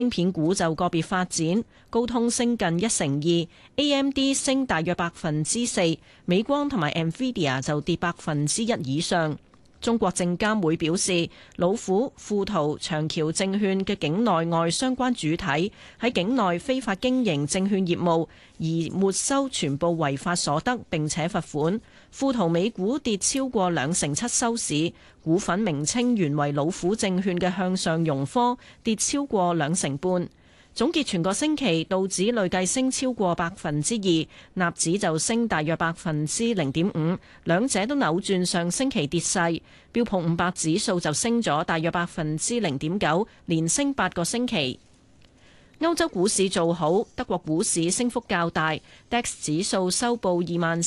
芯片股就個別發展，高通升近1成2%，AMD 升大約4%，美光同埋 Nvidia 就跌1%以上。中國證監會表示，老虎、富途、長橋證券嘅境內外相關主體喺境內非法經營證券業務，而沒收全部違法所得，並且罰款。富途美股跌超過2成7收市，股份名稱原為老虎證券嘅向上融科跌超過2成半。總結全個星期，道指累計升超過2%，納指就升大約0.5%，兩者都扭轉上星期跌勢。標普500指數就升咗大約0.9%，連升8個星期。歐洲股市做好，德國股市升幅較大，DAX 指數收報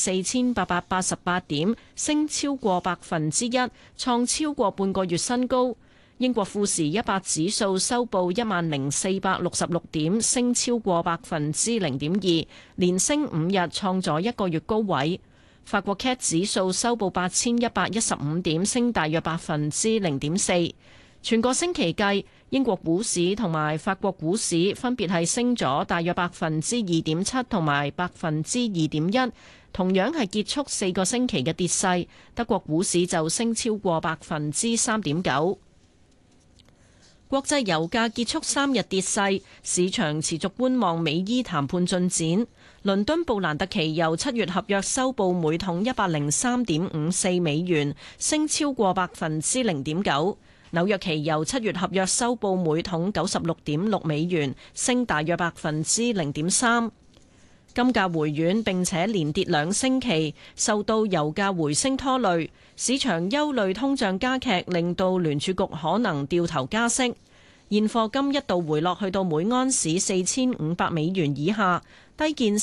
24,888點，升超過1%，創超過半個月新高。英國富時100指數收報10,466點，升超過0.2%，連升5日，創咗一個月高位。法國 CAC 指數收報8,115點，升大約0.4%。全個星期計，英國股市同埋法國股市分別係升咗大約2.7%同埋2.1%，同樣係結束4個星期嘅跌勢。德國股市就升超過3.9%。國際油價結束3日跌勢，市場持續觀望美伊談判進展。倫敦布蘭特期油7月合約收報每桶103.54美元，升超過0.9%。紐約期油7月合約收報每桶96.6美元，升大約0.3%。金價回軟並且連跌2星期，受到油價回升拖累。市場憂慮通脹加劇，令到聯儲局可能掉頭加息。現貨金一度回落去到每安士4500美元以下，低見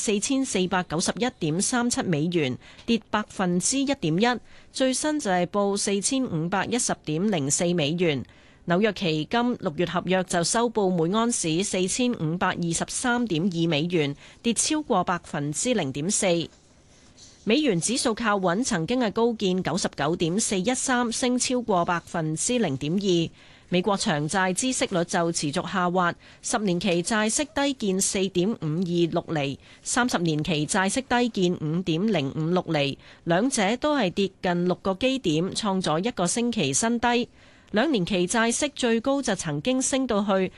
4491.37美元，跌1.1%。最新就係報4510.04美元。紐約期金6月合約就收報每安士4523.2美元，跌超過0.4%。美元指數靠穩，曾經係高見99.413，升超過0.2%。美國長債孳息率就持續下滑，10年期債息低見4.526厘，30年期債息低見5.056厘，兩者都係跌近6個基點，創咗一個星期新低。2年期債息最高就曾經升到去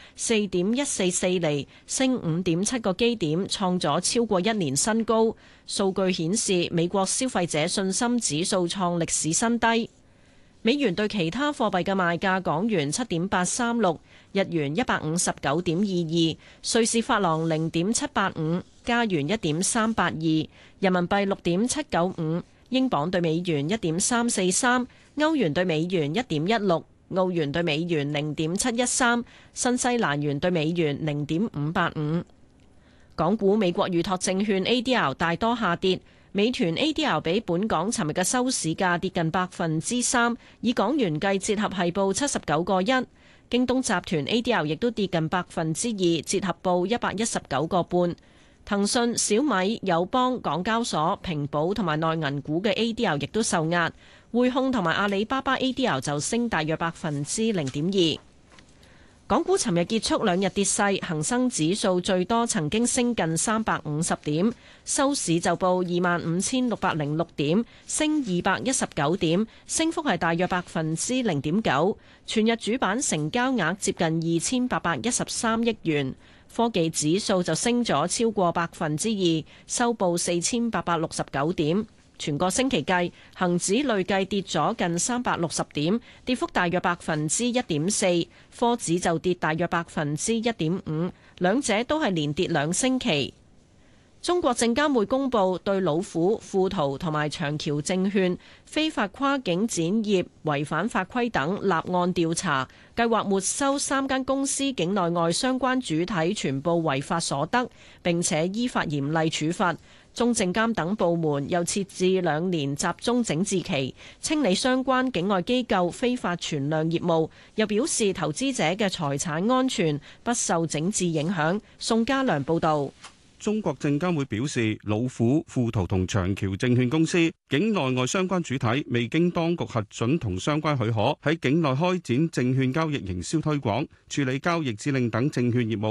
4.144厘，升5.7個基點，創咗超過1年新高。數據顯示，美國消費者信心指數創歷史新低。美元對其他貨幣嘅賣價：港元7.836，日元159.22，瑞士法郎0.785，加元1.382，人民幣6.795，英鎊對美元1.343，歐元對美元1.16。澳元對美元0.713，新西蘭元對美元0.585。港股美國預託證券 ADR 大多下跌，美團 ADR 比本港尋日嘅收市價跌近3%，以港元計折合係報79個1。京東集團 ADR 亦都跌近2%，折合報119個半。騰訊、小米、友邦、港交所、平保同埋內銀股嘅 ADR 亦都受壓。匯控同埋阿里巴巴 ADR 就升大約0.2%。港股尋日結束2日跌勢，恒生指數最多曾經升近350點，收市就報25,606點，升219點，升幅係大約0.9%。全日主板成交額接近2813億元。科技指數就升咗超過2%，收報4869點。全個星期計，恒指累計跌咗近360點，跌幅大約1.4%。科指就跌大約1.5%，兩者都係連跌2星期。中國證監會公布對老虎、富途同埋長橋證券非法跨境展業違反法規等立案調查，計劃沒收3間公司境內外相關主體全部違法所得，並且依法嚴厲處罰。中證監等部門又設置2年集中整治期，清理相關境外機構非法存量業務。又表示投資者嘅財產安全不受整治影響。宋家良報導。 中國證監會表示，老虎、富途同長橋證券公司境內外相關主體未經當局核准同相關許可，喺境內開展證券交易營銷推廣、處理交易指令等證券業務